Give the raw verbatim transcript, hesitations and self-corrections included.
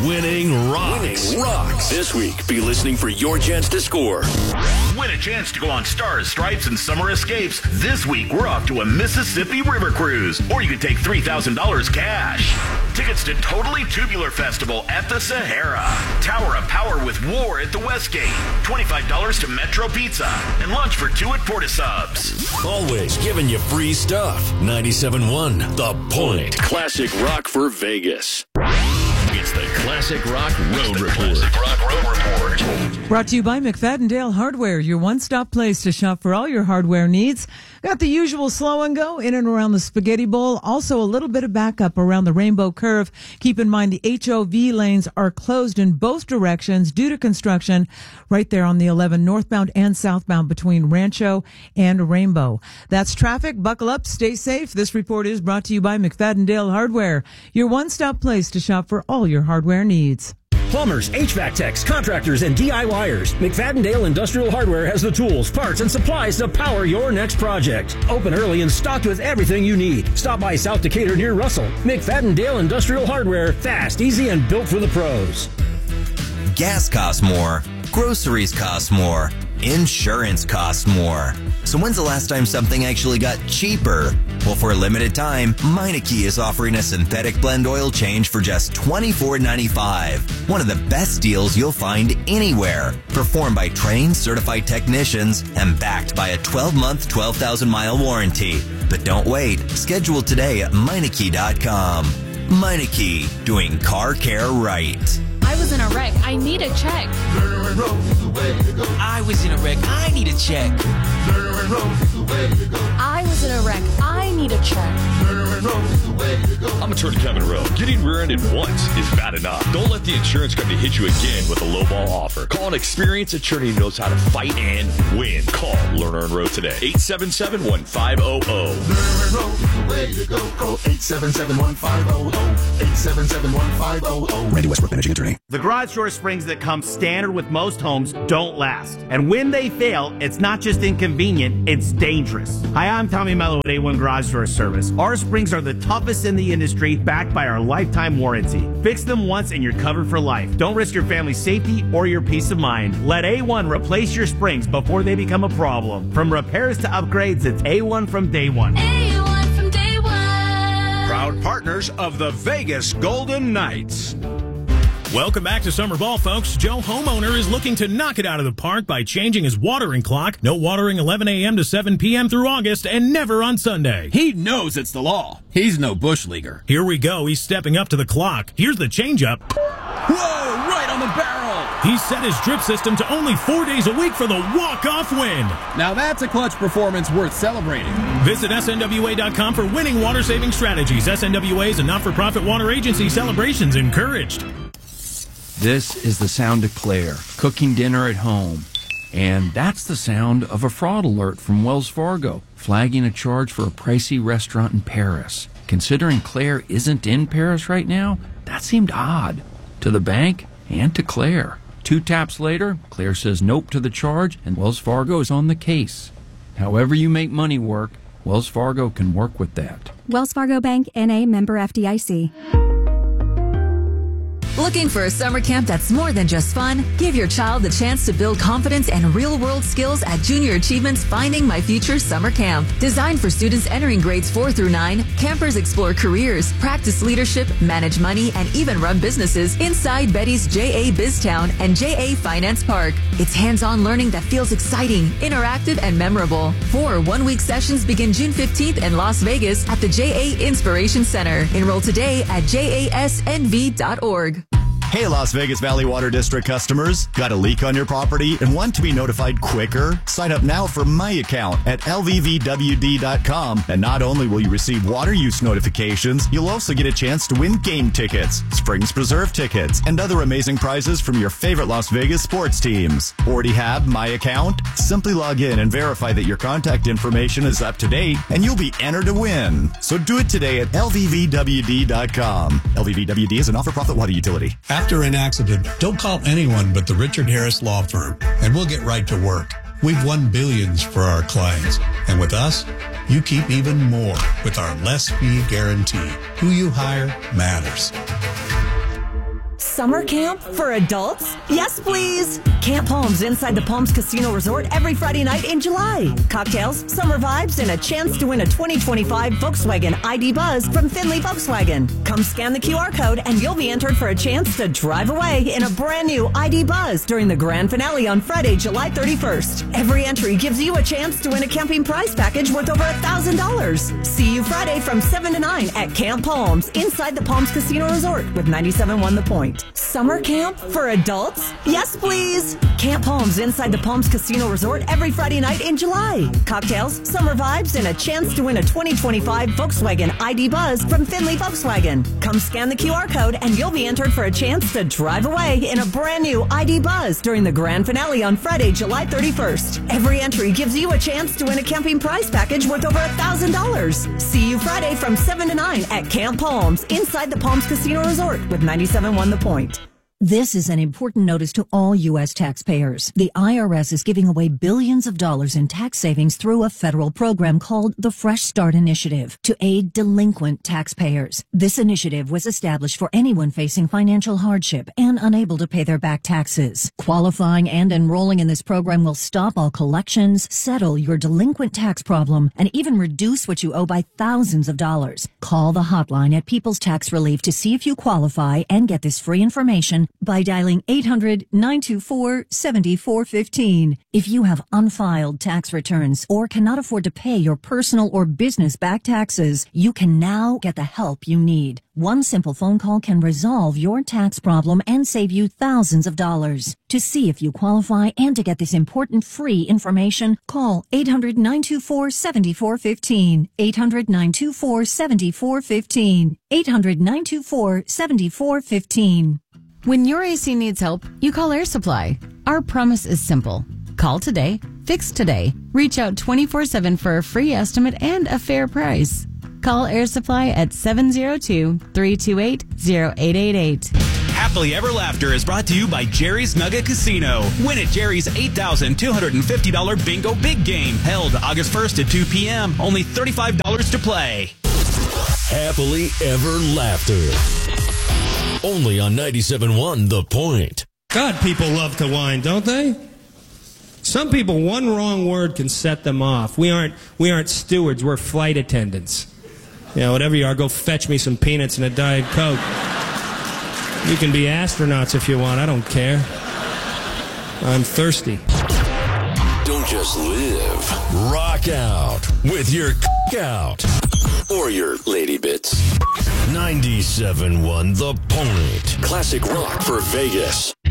Winning rocks. Winning rocks. This week, be listening for your chance to score. Win a chance to go on Stars, Stripes, and Summer Escapes. This week, we're off to a Mississippi River Cruise. Or you can take three thousand dollars cash. Tickets to Totally Tubular Festival at the Sahara. Tower of Power with War at the Westgate. twenty-five dollars to Metro Pizza. And lunch for two at Portasubs. Always giving you free stuff. ninety-seven point one The Point. Classic rock for Vegas. It's the Classic Rock Road Report. Classic Rock Road Report. Brought to you by McFadden Hardware, your one-stop place to shop for all your hardware needs. Got the usual slow and go in and around the Spaghetti Bowl. Also a little bit of backup around the Rainbow Curve. Keep in mind the H O V lanes are closed in both directions due to construction right there on the eleven northbound and southbound between Rancho and Rainbow. That's traffic. Buckle up. Stay safe. This report is brought to you by McFadden Hardware, your one-stop place to shop for all your hardware needs. Plumbers, H V A C techs, contractors, and D I Y ers. McFadden Industrial Hardware has the tools, parts, and supplies to power your next project. Open early and stocked with everything you need. Stop by South Decatur near Russell. McFadden Industrial Hardware. Fast, easy, and built for the pros. Gas costs more. Groceries cost more. Insurance costs more. So when's the last time something actually got cheaper? Well, for a limited time, Meineke is offering a synthetic blend oil change for just twenty-four ninety-five. One of the best deals you'll find anywhere. Performed by trained, certified technicians and backed by a twelve-month, twelve thousand mile warranty. But don't wait. Schedule today at Meineke dot com. Meineke, doing car care right. I was in a wreck. I need a check. I was in a wreck. I need a check. I was in a wreck. I need a check. I'm attorney Kevin Rowe. Getting rear-ended once is bad enough. Don't let the insurance company hit you again with a lowball offer. Call an experienced attorney who knows how to fight and win. Call Lerner and Rowe today. eight seven seven, one five zero zero. Lerner and Rowe is the way to go. Call eight seven seven, one five zero zero. eight seven seven, one five zero zero. Randy Westbrook, managing attorney. The garage door springs that come standard with most homes don't last. And when they fail, it's not just inconvenient, it's dangerous. Hi, I'm Tommy Mello at A one Garage Door Service. Our springs are the toughest in the industry, backed by our lifetime warranty. Fix them once and you're covered for life. Don't risk your family's safety or your peace of mind. Let A one replace your springs before they become a problem. From repairs to upgrades, it's A one from day one. A one from day one. Proud partners of the Vegas Golden Knights. Welcome back to summer ball, folks. Joe Homeowner is looking to knock it out of the park by changing his watering clock. No watering eleven a.m. to seven p.m. through August and never on Sunday. He knows it's the law. He's no bush leaguer. Here we go. He's stepping up to the clock. Here's the changeup. Whoa, right on the barrel. He set his drip system to only four days a week for the walk-off win. Now that's a clutch performance worth celebrating. Visit S N W A dot com for winning water-saving strategies. S N W A is a not-for-profit water agency. Celebrations encouraged. This is the sound of Claire, cooking dinner at home. And that's the sound of a fraud alert from Wells Fargo, flagging a charge for a pricey restaurant in Paris. Considering Claire isn't in Paris right now, that seemed odd. To the bank and to Claire. Two taps later, Claire says nope to the charge, and Wells Fargo is on the case. However you make money work, Wells Fargo can work with that. Wells Fargo Bank, N A, member F D I C. Looking for a summer camp that's more than just fun? Give your child the chance to build confidence and real-world skills at Junior Achievement's Finding My Future Summer Camp. Designed for students entering grades four through nine, campers explore careers, practice leadership, manage money, and even run businesses inside Betty's J A BizTown and J A Finance Park. It's hands-on learning that feels exciting, interactive, and memorable. Four one-week sessions begin June fifteenth in Las Vegas at the J A Inspiration Center. Enroll today at J A S N V dot org. Hey, Las Vegas Valley Water District customers. Got a leak on your property and want to be notified quicker? Sign up now for My Account at L V V W D dot com. And not only will you receive water use notifications, you'll also get a chance to win game tickets, Springs Preserve tickets, and other amazing prizes from your favorite Las Vegas sports teams. Already have My Account? Simply log in and verify that your contact information is up to date, and you'll be entered to win. So do it today at L V V W D dot com. L V V W D is a not-for-profit water utility. After an accident, don't call anyone but the Richard Harris Law Firm, and we'll get right to work. We've won billions for our clients, and with us, you keep even more with our less fee guarantee. Who you hire matters. Summer camp for adults? Yes, please. Camp Homes inside the Palms Casino Resort every Friday night in July. Cocktails, summer vibes, and a chance to win a twenty twenty-five Volkswagen I D Buzz from Finley Volkswagen. Come scan the Q R code and you'll be entered for a chance to drive away in a brand new I D Buzz during the grand finale on Friday, July thirty-first. Every entry gives you a chance to win a camping prize package worth over one thousand dollars. See you Friday from seven to nine at Camp Palms inside the Palms Casino Resort with ninety-seven point one The Point. Summer camp for adults? Yes, please. Camp Homes inside the Palms Casino Resort every Friday night in July. Cocktails, summer vibes, and a chance to win a twenty twenty-five Volkswagen I D Buzz from Finley Volkswagen. Come scan the Q R code and you'll be entered for a chance to drive away in a brand new I D Buzz during the grand finale on Friday, July thirty-first. Every entry gives you a chance to win a camping prize package worth over one thousand dollars. See you Friday from seven to nine at Camp Palms inside the Palms Casino Resort with ninety-seven point one The Point. This is an important notice to all U S taxpayers. The I R S is giving away billions of dollars in tax savings through a federal program called the Fresh Start Initiative to aid delinquent taxpayers. This initiative was established for anyone facing financial hardship and unable to pay their back taxes. Qualifying and enrolling in this program will stop all collections, settle your delinquent tax problem, and even reduce what you owe by thousands of dollars. Call the hotline at People's Tax Relief to see if you qualify and get this free information by dialing eight hundred, nine two four, seven four one five. If you have unfiled tax returns or cannot afford to pay your personal or business back taxes, you can now get the help you need. One simple phone call can resolve your tax problem and save you thousands of dollars. To see if you qualify and to get this important free information, call eight hundred, nine two four, seven four one five, eight hundred, nine two four, seven four one five, eight hundred, nine two four, seven four one five. When your A C needs help, you call Air Supply. Our promise is simple. Call today, fix today. Reach out twenty-four seven for a free estimate and a fair price. Call Air Supply at seven zero two, three two eight, zero eight eight eight. Happily Ever Laughter is brought to you by Jerry's Nugget Casino. Win at Jerry's eight thousand two hundred fifty dollars Bingo Big Game, held August first at two p.m. Only thirty-five dollars to play. Happily Ever Laughter. Only on ninety-seven point one The Point. God, people love to whine, don't they? Some people, one wrong word can set them off. We aren't, we aren't stewards, we're flight attendants. You know, whatever you are, go fetch me some peanuts and a Diet Coke. You can be astronauts if you want, I don't care. I'm thirsty. Don't just live. Rock out with your out. Or your lady bits. ninety-seven point one The Point. Classic rock for Vegas.